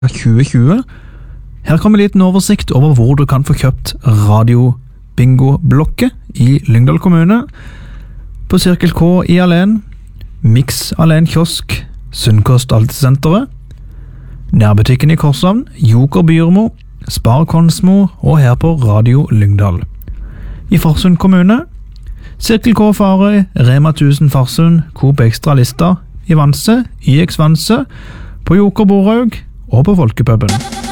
2020. Her kommer en liten oversikt over hvor du kan få kjøpt radio-bingo-blokke i Lyngdal kommune. På Cirkel K i Alen, Mix Alen kiosk, Sunnkost Altesenteret, nærbutikken i Korshavn, Joker Byrmo, Spar Konsmo og her på Radio Lyngdal. I Farsund kommune, Cirkel K Farøy, Rema 1000 Farsund, Coop Extra Lista, i Vanse, YX Vanse, på Joker Borhaug og på Folkepuben.